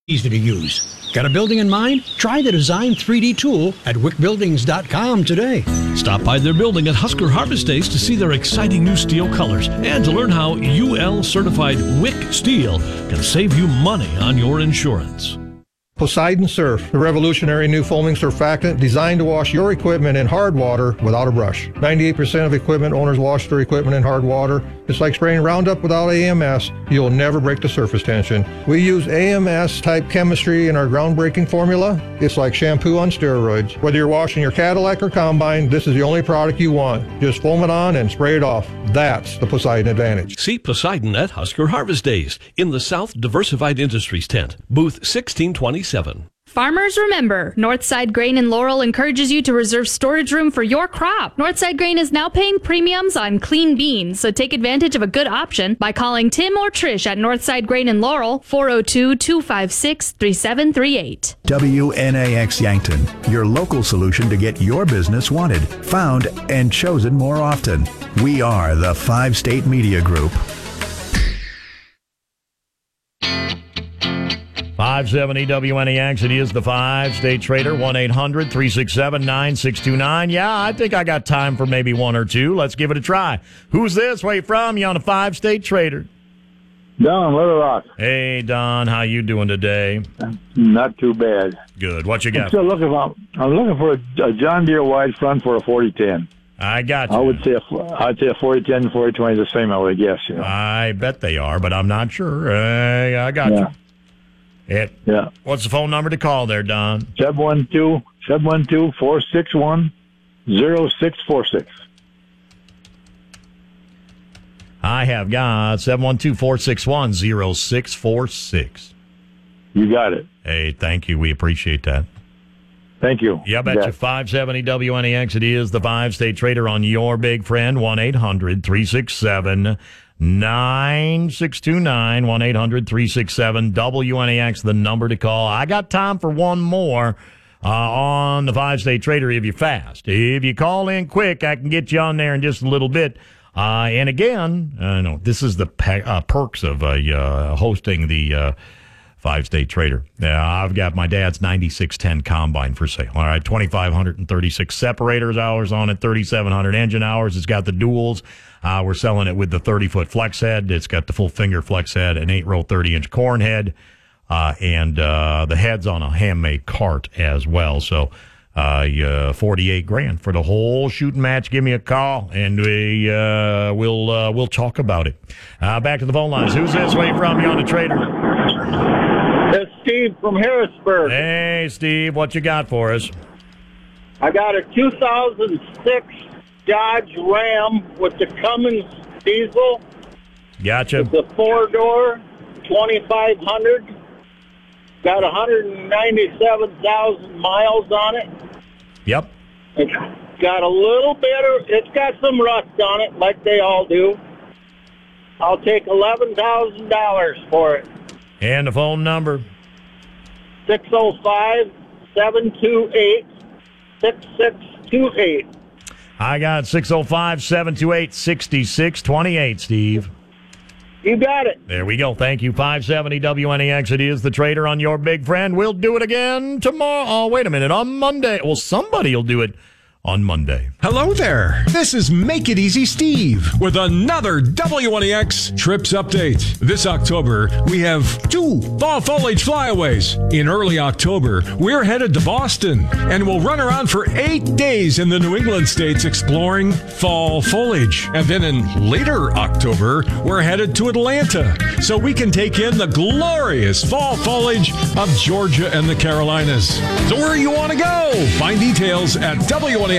Easy to use. Got a building in mind? Try the Design 3D tool at wickbuildings.com today. Stop by their building at Husker Harvest Days to see their exciting new steel colors and to learn how UL certified Wick steel can save you money on your insurance. Poseidon Surf, the revolutionary new foaming surfactant designed to wash your equipment in hard water without a brush. 98% of equipment owners wash their equipment in hard water. It's like spraying Roundup without AMS. You'll never break the surface tension. We use AMS-type chemistry in our groundbreaking formula. It's like shampoo on steroids. Whether you're washing your Cadillac or Combine, this is the only product you want. Just foam it on and spray it off. That's the Poseidon advantage. See Poseidon at Husker Harvest Days in the South Diversified Industries tent, booth 1627. Farmers, remember, Northside Grain in Laurel encourages you to reserve storage room for your crop. Northside Grain is now paying premiums on clean beans, so take advantage of a good option by calling Tim or Trish at Northside Grain in Laurel, 402-256-3738. WNAX Yankton, your local solution to get your business wanted, found, and chosen more often. We are the 5-State Media Group. 570 WNAX. It is the 5-State Trader, 1-800-367-9629. Yeah, I think I got time for maybe one or two. Let's give it a try. Who's this? Where you from? You on the 5-State Trader? Don, Little Rock. Hey, Don. How you doing today? Not too bad. Good. What you got? I'm looking for a John Deere wide front for a 4010. I got you. I'd say a 4010 and 4020 is the same, I would guess. You know. I bet they are, but I'm not sure. I got you. Yeah. What's the phone number to call there, Don? 712-461-0646. I have got 712-461-0646. You got it. Hey, thank you. We appreciate that. Thank you. Yeah, I bet you. 570 WNAX. It is the 5-State Trader on your big friend, 1-800-367-9629, 1-800-367 WNAX, the number to call. I got time for one more on the 5-State Trader if you're fast. If you call in quick, I can get you on there in just a little bit. And again, no, this is the perks of hosting the 5-State Trader. I've got my dad's 9610 combine for sale. All right, 2,536 separators hours on it, 3,700 engine hours. It's got the duals. We're selling it with the 30-foot flex head. It's got the full finger flex head, an 8-row 30-inch corn head, and the head's on a handmade cart as well. So $48,000 for the whole shooting match. Give me a call, and we'll talk about it. Back to the phone lines. Who's this? Where you from? You on the Trader? It's Steve from Harrisburg. Hey, Steve, what you got for us? I got a 2006 Dodge Ram with the Cummins diesel. Gotcha. It's a 4-door, 2,500. Got 197,000 miles on it. Yep. It's got a little bit of, it's got some rust on it, like they all do. I'll take $11,000 for it. And the phone number? 605-728-6628. I got 605-728-6628, Steve. You got it. There we go. Thank you. 570 WNAX. It is the Trader on your big friend. We'll do it again tomorrow. Oh, wait a minute. On Monday. Well, somebody will do it on Monday. Hello there. This is Make It Easy Steve with another WNEX Trips Update. This October, we have 2 fall foliage flyaways. In early October, we're headed to Boston, and we'll run around for 8 days in the New England states exploring fall foliage. And then in later October, we're headed to Atlanta, so we can take in the glorious fall foliage of Georgia and the Carolinas. So where you want to go? Find details at WNEXtrips.com.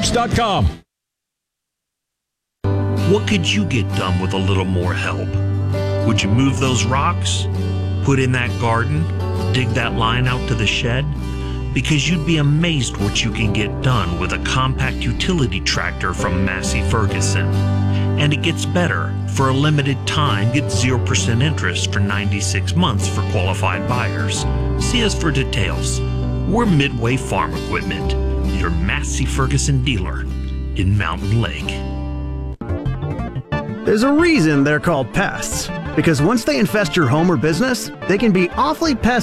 What could you get done with a little more help? Would you move those rocks? Put in that garden? Dig that line out to the shed? Because you'd be amazed what you can get done with a compact utility tractor from Massey Ferguson. And it gets better. For a limited time, get 0% interest for 96 months for qualified buyers. See us for details. We're Midway Farm Equipment, your Massey Ferguson dealer in Mountain Lake. There's a reason they're called pests, because once they infest your home or business, they can be awfully pesky.